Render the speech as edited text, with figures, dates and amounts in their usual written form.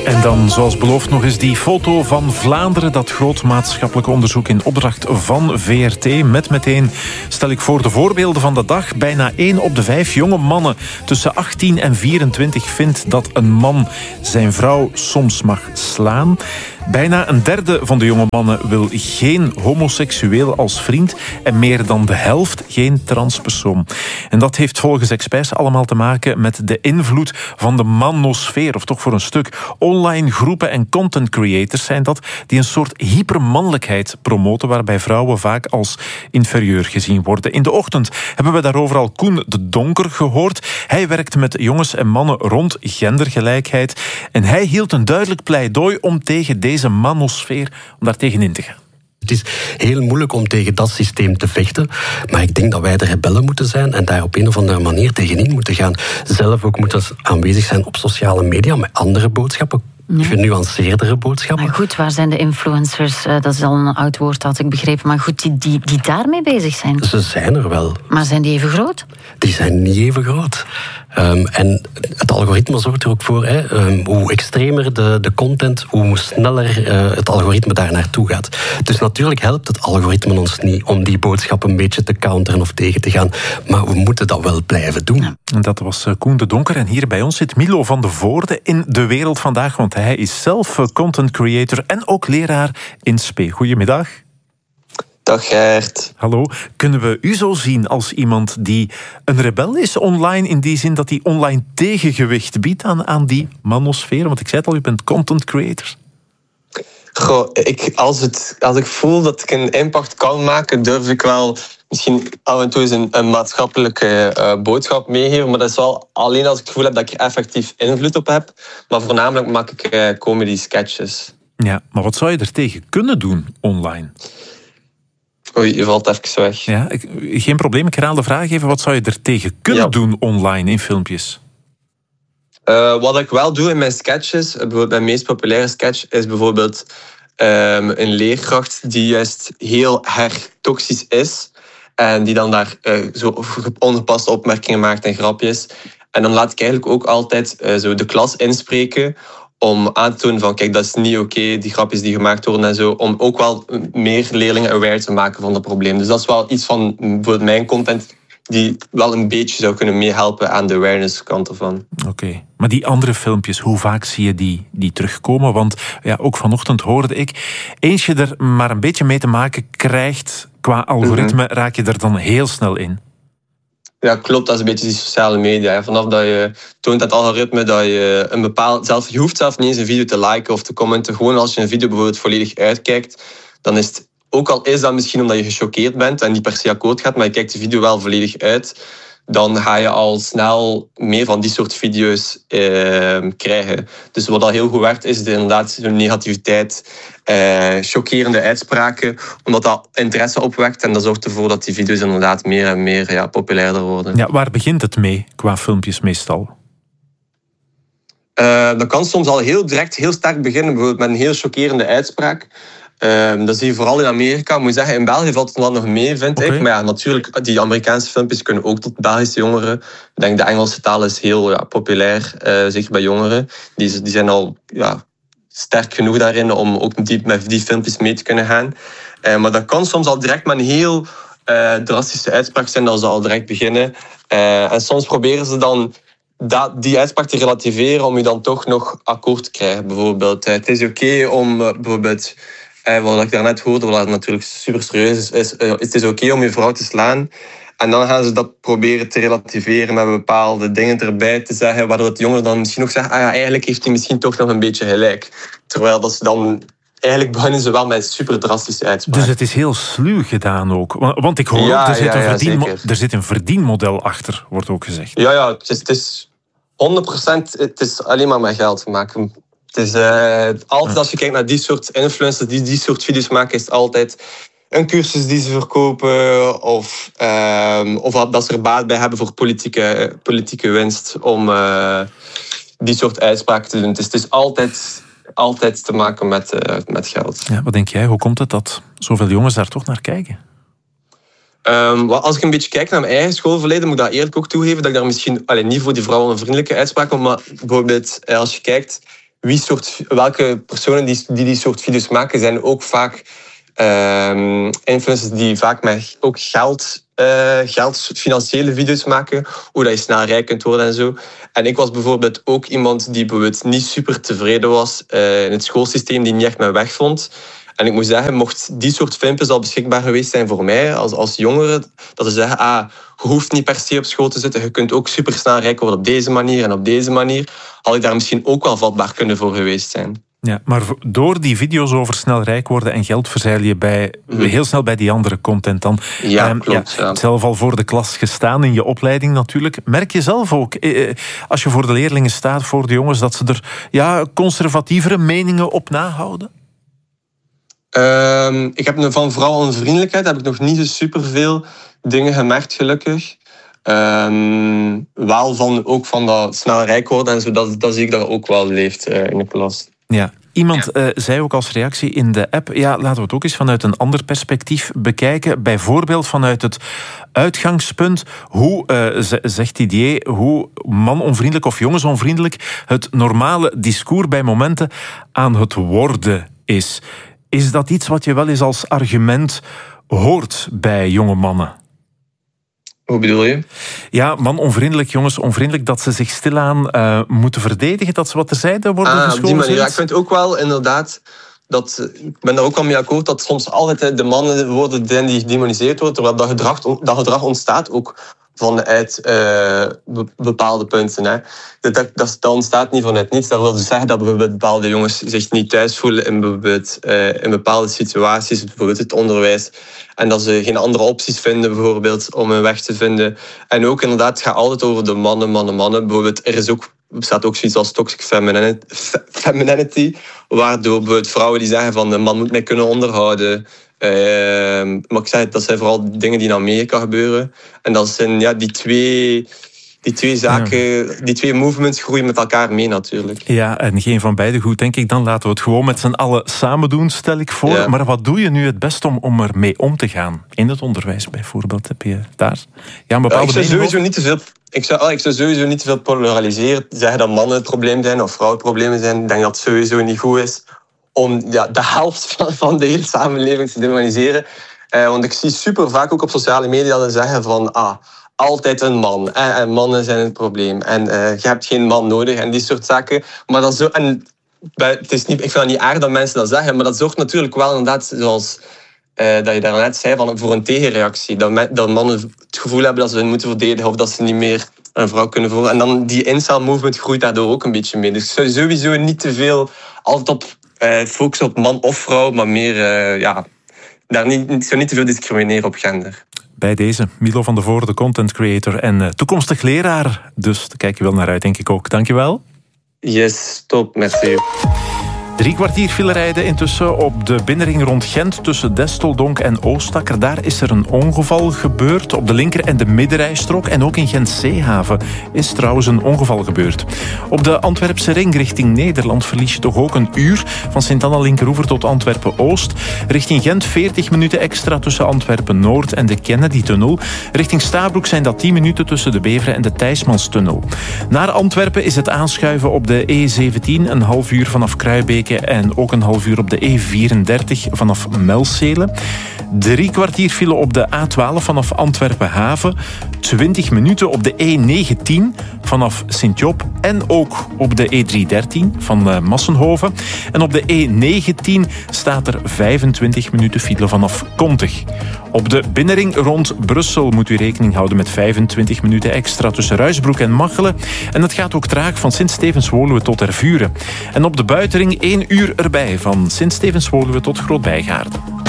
En dan, zoals beloofd, nog eens die foto van Vlaanderen. Dat groot maatschappelijk onderzoek in opdracht van VRT. Met meteen stel ik voor de voorbeelden van de dag. Bijna 1 op de 5 jonge mannen tussen 18 en 24 vindt dat een man zijn vrouw soms mag slaan. Bijna een derde van de jonge mannen wil geen homoseksueel als vriend. En meer dan de helft geen transpersoon. En dat heeft volgens experts allemaal te maken met de invloed van de manosfeer. Of toch voor een stuk. Online groepen en content creators zijn dat die een soort hypermannelijkheid promoten, waarbij vrouwen vaak als inferieur gezien worden. In de ochtend hebben we daarover al Koen de Donker gehoord. Hij werkt met jongens en mannen rond gendergelijkheid. En hij hield een duidelijk pleidooi om tegen deze manosfeer, om daar tegenin te gaan. Het is heel moeilijk om tegen dat systeem te vechten, maar ik denk dat wij de rebellen moeten zijn en daar op een of andere manier tegenin moeten gaan. Zelf ook moeten aanwezig zijn op sociale media met andere boodschappen, genuanceerdere boodschappen. Maar goed, waar zijn de influencers? Dat is al een oud woord, had ik begrepen. Maar goed, die daarmee bezig zijn. Ze zijn er wel. Maar zijn die even groot? Die zijn niet even groot. En het algoritme zorgt er ook voor, hoe extremer de content, hoe sneller het algoritme daar naartoe gaat. Dus natuurlijk helpt het algoritme ons niet om die boodschap een beetje te counteren of tegen te gaan. Maar we moeten dat wel blijven doen. Ja. En dat was Koen de Donker. En hier bij ons zit Milo van de Voorde in De Wereld Vandaag. Want hij is zelf content creator en ook leraar in SP. Goedemiddag. Dag Gert. Hallo. Kunnen we u zo zien als iemand die een rebel is online, in die zin dat hij online tegengewicht biedt aan die manosfeer? Want ik zei het al, u bent content creator. Goh, als ik voel dat ik een impact kan maken, durf ik wel misschien af en toe eens een maatschappelijke boodschap meegeven. Maar dat is wel alleen als ik het gevoel heb dat ik er effectief invloed op heb. Maar voornamelijk maak ik comedy sketches. Ja, maar wat zou je er tegen kunnen doen online? Oei, je valt even weg. Ja, geen probleem, ik herhaal de vraag even. Wat zou je er tegen kunnen doen online in filmpjes? Wat ik wel doe in mijn sketches, bijvoorbeeld mijn meest populaire sketch, is bijvoorbeeld een leerkracht die juist heel erg toxisch is. En die dan daar zo ongepaste opmerkingen maakt en grapjes. En dan laat ik eigenlijk ook altijd zo de klas inspreken om aan te tonen van, kijk, dat is niet oké, die grapjes die gemaakt worden en zo. Om ook wel meer leerlingen aware te maken van het probleem. Dus dat is wel iets van bijvoorbeeld mijn content die wel een beetje zou kunnen meehelpen aan de awareness kant ervan. Oké. Maar die andere filmpjes, hoe vaak zie je die terugkomen? Want ja, ook vanochtend hoorde ik, eens je er maar een beetje mee te maken krijgt qua algoritme, raak je er dan heel snel in. Ja, klopt. Dat is een beetje die sociale media. Vanaf dat je toont het algoritme dat je een bepaald... je hoeft zelf niet eens een video te liken of te commenten. Gewoon als je een video bijvoorbeeld volledig uitkijkt, dan is het... Ook al is dat misschien omdat je gechoqueerd bent en niet per se akkoord gaat, maar je kijkt de video wel volledig uit, dan ga je al snel meer van die soort video's krijgen. Dus wat al heel goed werkt, is inderdaad zo'n negativiteit, chockerende uitspraken, omdat dat interesse opwekt en dat zorgt ervoor dat die video's inderdaad meer en meer populairder worden. Ja, waar begint het mee qua filmpjes meestal? Dat kan soms al heel direct, heel sterk beginnen, bijvoorbeeld met een heel chockerende uitspraak. Dat zie je vooral in Amerika. Ik moet zeggen, in België valt het wel nog mee, vind ik. Maar ja, natuurlijk, die Amerikaanse filmpjes kunnen ook tot Belgische jongeren. Ik denk de Engelse taal is heel populair, zeker bij jongeren. Die zijn al sterk genoeg daarin om ook met die filmpjes mee te kunnen gaan. Maar dat kan soms al direct met een heel drastische uitspraak zijn dat ze al direct beginnen. En soms proberen ze dan die uitspraak te relativeren om je dan toch nog akkoord te krijgen. Bijvoorbeeld, het is oké om bijvoorbeeld... wat ik daarnet hoorde, wat natuurlijk super serieus is, het is oké om je vrouw te slaan. En dan gaan ze dat proberen te relativeren met bepaalde dingen erbij te zeggen, waardoor het jongeren dan misschien ook zeggen, eigenlijk heeft hij misschien toch nog een beetje gelijk. Terwijl dat ze dan... Eigenlijk beginnen ze wel met super drastische uitspraken. Dus het is heel sluw gedaan ook. Want ik hoor ook, er zit een verdienmodel achter, wordt ook gezegd. Ja, het is 100%, het is alleen maar met geld maken. Het is altijd als je kijkt naar die soort influencers die soort video's maken, is het altijd een cursus die ze verkopen of dat ze er baat bij hebben voor politieke winst om die soort uitspraken te doen. Dus het is altijd te maken met geld. Ja, wat denk jij? Hoe komt het dat zoveel jongens daar toch naar kijken? Als ik een beetje kijk naar mijn eigen schoolverleden, moet ik dat eerlijk ook toegeven dat ik daar misschien niet voor die vrouwen een vriendelijke uitspraak, maar bijvoorbeeld als je kijkt welke personen die soort video's maken, zijn ook vaak influencers die vaak met ook geld, financiële video's maken, hoe dat je snel rijk kunt worden en zo. En ik was bijvoorbeeld ook iemand die bijvoorbeeld niet super tevreden was in het schoolsysteem, die niet echt mijn weg vond. En ik moet zeggen, mocht die soort filmpjes al beschikbaar geweest zijn voor mij als jongere, dat ze zeggen, je hoeft niet per se op school te zitten, je kunt ook supersnel rijk worden op deze manier en op deze manier, had ik daar misschien ook wel vatbaar kunnen voor geweest zijn. Ja, maar door die video's over snel rijk worden en geld verzeil je heel snel bij die andere content dan. Ja, klopt. Je hebt zelf al voor de klas gestaan in je opleiding natuurlijk. Merk je zelf ook, als je voor de leerlingen staat, voor de jongens, dat ze er conservatievere meningen op nahouden? Ik heb van vooral onvriendelijkheid heb ik nog niet zo superveel dingen gemerkt, gelukkig. Wel ook van dat snel rijk worden en zo, dat zie ik dat ook wel leeft in de klas. Ja, iemand zei ook als reactie in de app, laten we het ook eens vanuit een ander perspectief bekijken. Bijvoorbeeld vanuit het uitgangspunt, hoe, zegt Didier, hoe manonvriendelijk of jongensonvriendelijk het normale discours bij momenten aan het worden is. Is dat iets wat je wel eens als argument hoort bij jonge mannen? Hoe bedoel je? Ja, manonvriendelijk, jongensonvriendelijk, dat ze zich stilaan moeten verdedigen, dat ze wat terzijde worden geschoven. Op die manier. Ja, ik vind ook wel inderdaad, ik ben daar ook al mee akkoord, dat soms altijd de mannen worden die gedemoniseerd worden, terwijl dat gedrag ontstaat ook vanuit bepaalde punten. Hè. Dat ontstaat niet vanuit niets. Dat wil dus zeggen dat bijvoorbeeld bepaalde jongens zich niet thuis voelen in bepaalde situaties, bijvoorbeeld het onderwijs, en dat ze geen andere opties vinden bijvoorbeeld om hun weg te vinden. En ook inderdaad, het gaat altijd over de mannen. Bijvoorbeeld, er bestaat ook zoiets als toxic femininity, waardoor bijvoorbeeld vrouwen die zeggen van de man moet mij kunnen onderhouden. Maar ik zeg, dat zijn vooral dingen die in Amerika gebeuren. En dat zijn die twee zaken, die twee movements groeien met elkaar mee natuurlijk. Ja, en geen van beide goed, denk ik. Dan laten we het gewoon met z'n allen samen doen, stel ik voor. Ja. Maar wat doe je nu het best om ermee om te gaan? In het onderwijs bijvoorbeeld, heb je daar een bepaalde ik zou sowieso niet te veel polariseren. Zeggen dat mannen het probleem zijn of vrouwen het probleem zijn. Ik denk dat het sowieso niet goed is om de helft van de hele samenleving te demoniseren. Want ik zie super vaak ook op sociale media dat ze zeggen van altijd een man. En mannen zijn het probleem. En je hebt geen man nodig en die soort zaken. Maar dat zo, en het is niet, ik vind het niet erg dat mensen dat zeggen, maar dat zorgt natuurlijk wel inderdaad, zoals dat je daarnet zei, voor een tegenreactie. Dat mannen het gevoel hebben dat ze hun moeten verdedigen of dat ze niet meer een vrouw kunnen voelen. En dan die incel movement groeit daardoor ook een beetje mee. Dus ik zou sowieso niet te veel altijd op focussen op man of vrouw, maar meer ik zou niet te veel discrimineren op gender. Bij deze, Milo van de Voorde, de content creator en toekomstig leraar. Dus daar kijk je wel naar uit, denk ik ook. Dank je wel. Yes, top, merci. 3 kwartier file rijden intussen op de binnenring rond Gent tussen Desteldonk en Oostakker. Daar is er een ongeval gebeurd op de linker- en de middenrijstrook. En ook in Gent-Zeehaven is trouwens een ongeval gebeurd. Op de Antwerpse ring richting Nederland verlies je toch ook een uur van Sint-Anna-Linkeroever tot Antwerpen-Oost. Richting Gent 40 minuten extra tussen Antwerpen-Noord en de Kennedy-tunnel. Richting Stabroek zijn dat 10 minuten tussen de Beveren en de Thijsmanstunnel. Naar Antwerpen is het aanschuiven op de E17 een half uur vanaf Kruijbeek en ook een half uur op de E34 vanaf Melcelen. 3 kwartier file op de A12 vanaf Antwerpen-Haven. 20 minuten op de E19 vanaf Sint-Job. En ook op de E313 van Massenhoven. En op de E19 staat er 25 minuten file vanaf Kontig. Op de binnenring rond Brussel moet u rekening houden met 25 minuten extra tussen Ruisbroek en Machelen. En het gaat ook traag van Sint-Stevens-Woluwe tot Tervuren. En op de buitenring 1 uur erbij van Sint-Stevens-Woluwe tot Groot-Bijgaarden.